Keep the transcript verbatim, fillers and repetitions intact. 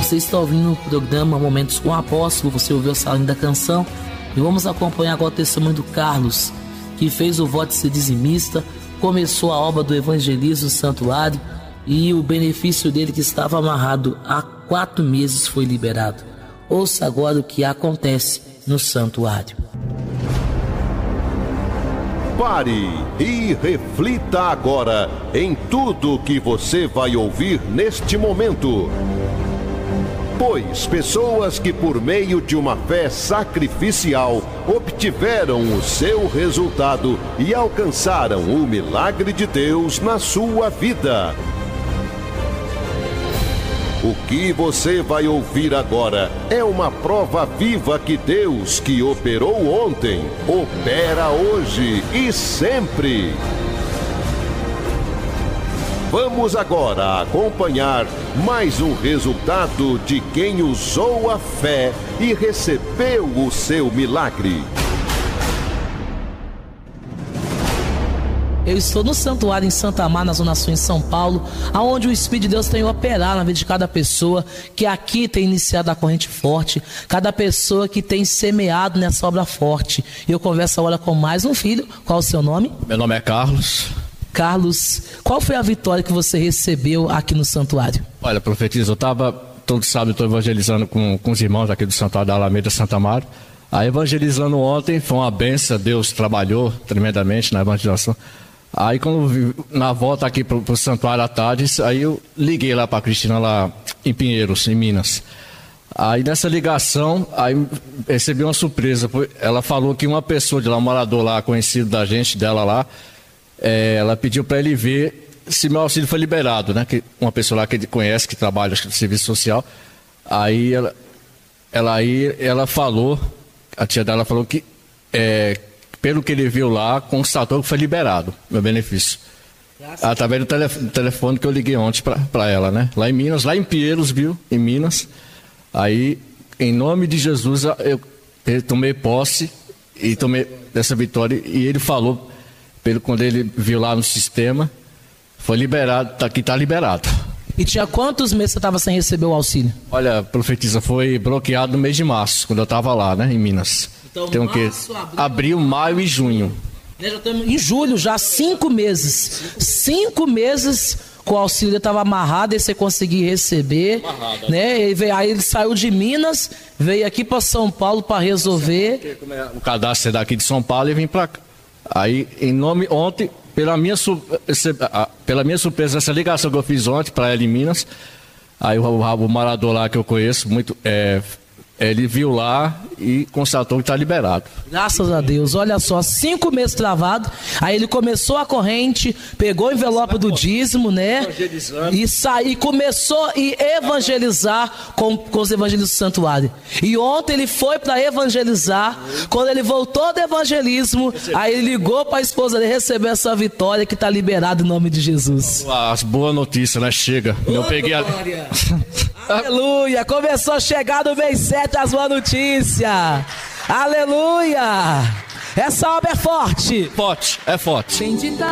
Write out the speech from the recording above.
Você está ouvindo o programa Momentos com o Apóstolo, você ouviu essa linda canção e vamos acompanhar agora o testemunho do Carlos, que fez o voto de ser dizimista, começou a obra do evangelismo no santuário e o benefício dele, que estava amarrado há quatro meses, foi liberado. Ouça agora o que acontece no santuário. Pare e reflita agora em tudo que você vai ouvir neste momento. Pois pessoas que por meio de uma fé sacrificial obtiveram o seu resultado e alcançaram o milagre de Deus na sua vida. O que você vai ouvir agora é uma prova viva que Deus, que operou ontem, opera hoje e sempre. Vamos agora acompanhar mais um resultado de quem usou a fé e recebeu o seu milagre. Eu estou no santuário em Santa Amaro, na Zona Sul, em São Paulo, onde o Espírito de Deus tem operado na vida de cada pessoa que aqui tem iniciado a corrente forte, cada pessoa que tem semeado nessa obra forte. E eu converso agora com mais um filho. Qual o seu nome? Meu nome é Carlos. Carlos, qual foi a vitória que você recebeu aqui no santuário? Olha, profetiza, eu estava, todo sábado, estou evangelizando com, com os irmãos aqui do santuário da Alameda Santa Amaro. Aí evangelizando ontem, foi uma benção, Deus trabalhou tremendamente na evangelização. Aí quando vi, na volta aqui pro, pro santuário à tarde, aí eu liguei lá pra Cristina lá em Pinheiros, em Minas. Aí nessa ligação, aí recebi uma surpresa. Ela falou que uma pessoa de lá, um morador lá, conhecido da gente, dela lá, é, ela pediu para ele ver se meu auxílio foi liberado, né? Que uma pessoa lá que ele conhece, que trabalha no serviço social. Aí ela, ela, aí, ela falou, a tia dela falou que é, pelo que ele viu lá, constatou que foi liberado meu benefício. Graças através do telefone, do telefone que eu liguei ontem para ela, né? Lá em Minas, lá em Pinheiros, viu? Em Minas. Aí, em nome de Jesus, eu, eu tomei posse e tomei dessa vitória. E ele falou, pelo, quando ele viu lá no sistema, foi liberado, tá, aqui está liberado. E tinha quantos meses você estava sem receber o auxílio? Olha, profetiza, foi bloqueado no mês de março, quando eu estava lá, né? Em Minas. Então, tem o quê? Abril, abril, maio e junho. Já estamos em julho, já cinco meses. Cinco meses com o auxílio estava amarrado e você conseguia receber. Amarrado, né? Ele veio, aí ele saiu de Minas, veio aqui para São Paulo para resolver. O cadastro é daqui de São Paulo e vim para cá. Aí, em nome, ontem, pela minha, pela minha surpresa, essa ligação que eu fiz ontem para ela em Minas, aí o, o morador lá que eu conheço, muito. É, ele viu lá e constatou que está liberado. Graças a Deus. Olha só, cinco meses travado. Aí ele começou a corrente, pegou o envelope do dízimo, né? E saiu, começou a evangelizar com, com os evangelistas do santuário. E ontem ele foi para evangelizar. Quando ele voltou do evangelismo, aí ele ligou para a esposa dele receber essa vitória que está liberado em nome de Jesus. As boas notícias, né? Chega. Oh, eu peguei a... Aleluia. Começou a chegar no mês sete as boas notícias. Aleluia. Essa obra é forte. Forte, é forte. Bendita